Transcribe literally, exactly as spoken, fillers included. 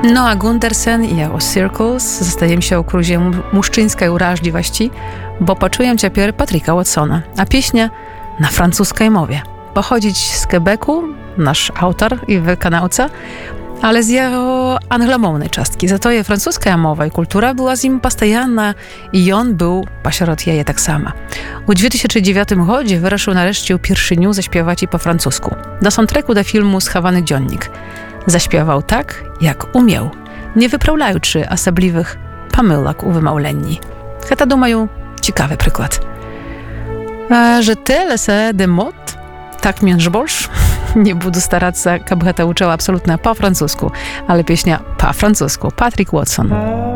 No a Gundersen i jego Circles zostajemy się o kruzie muszczyńskiej urażliwości, bo poczuję ciepiery Patryka Watsona, a pieśnia na francuskiej mowie. Pochodzić z Quebecu, nasz autor i wykonawca, ale z jego anglomownej czastki. Za to je francuska mowa i kultura była z nim postojanna i on był pośród jej tak sama. W dwa tysiące dziewiątym roku wyruszył nareszcie pierwszyniu zaśpiewać i po francusku. Do soundtracku do filmu Schowany dziennik. Zaśpiewał tak, jak umiał, nie wyprawiaючи osobliwych pomyłek u wymałlenni. Chyba, думаю, ciekawy przykład. A, że tyle se de mot, tak między больше. Nie budu starać się, aby to uczyła absolutnie po francusku, ale pieśnia po francusku. Patrick Watson.